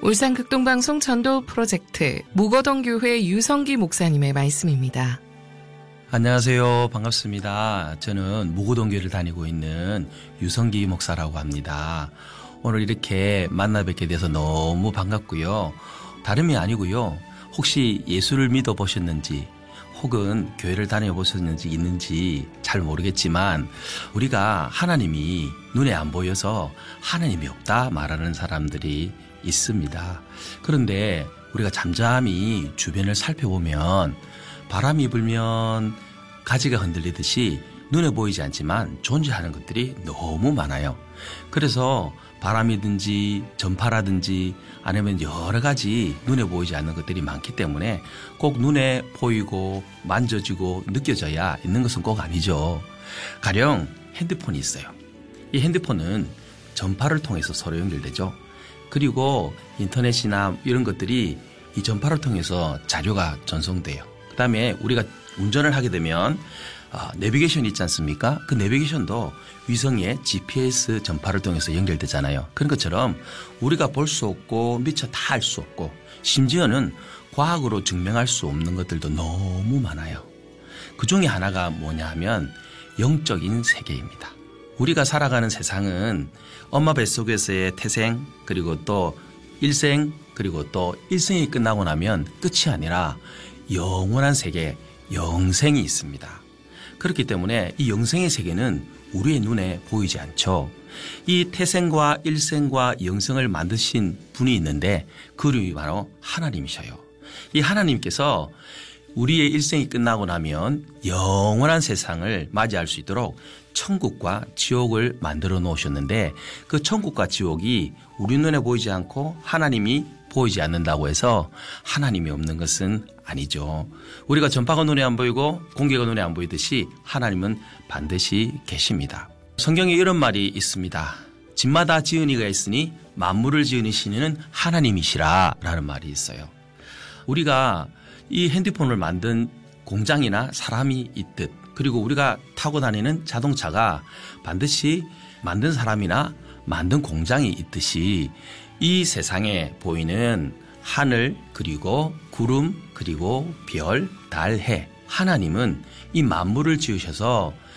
울산 극동방송 전도 프로젝트 무거동교회 유성기 목사님의 말씀입니다. 안녕하세요. 반갑습니다. 저는 무거동교회를 다니고 있는 유성기 목사라고 합니다. 오늘 이렇게 만나 뵙게 돼서 너무 반갑고요. 다름이 아니고요. 혹시 예수를 믿어보셨는지 혹은 교회를 다녀보셨는지 있는지 잘 모르겠지만 우리가 하나님이 눈에 안 보여서 하나님이 없다 말하는 사람들이 있습니다. 그런데 우리가 잠잠히 주변을 살펴보면 바람이 불면 가지가 흔들리듯이 눈에 보이지 않지만 존재하는 것들이 너무 많아요. 그래서 바람이든지 전파라든지 아니면 여러 가지 눈에 보이지 않는 것들이 많기 때문에 꼭 눈에 보이고 만져지고 느껴져야 있는 것은 꼭 아니죠. 가령 핸드폰이 있어요. 이 핸드폰은 전파를 통해서 서로 연결되죠. 그리고 인터넷이나 이런 것들이 이 전파를 통해서 자료가 전송돼요. 그 다음에 우리가 운전을 하게 되면 내비게이션이 있지 않습니까? 그 내비게이션도 위성의 GPS 전파를 통해서 연결되잖아요. 그런 것처럼 우리가 볼 수 없고 미처 다 알 수 없고 심지어는 과학으로 증명할 수 없는 것들도 너무 많아요. 그 중에 하나가 뭐냐 하면 영적인 세계입니다. 우리가 살아가는 세상은 엄마 뱃속에서의 태생 그리고 또 일생 그리고 또 일생이 끝나고 나면 끝이 아니라 영원한 세계, 영생이 있습니다. 그렇기 때문에 이 영생의 세계는 우리의 눈에 보이지 않죠. 이 태생과 일생과 영생을 만드신 분이 있는데 그 이름이 바로 하나님이셔요. 이 하나님께서 우리의 일생이 끝나고 나면 영원한 세상을 맞이할 수 있도록 천국과 지옥을 만들어 놓으셨는데 그 천국과 지옥이 우리 눈에 보이지 않고 하나님이 보이지 않는다고 해서 하나님이 없는 것은 아니죠. 우리가 전파가 눈에 안 보이고 공기가 눈에 안 보이듯이 하나님은 반드시 계십니다. 성경에 이런 말이 있습니다. 집마다 지은 이가 있으니 만물을 지으시는 하나님이시라 라는 말이 있어요. 우리가 이 핸드폰을 만든 공장이나 사람이 있듯 그리고 우리가 타고 다니는 자동차가 반드시 만든 사람이나 만든 공장이 있듯이 이 세상에 보이는 하늘 그리고 구름 그리고 별, 달, 해 하나님은 이 만물을 지으셔서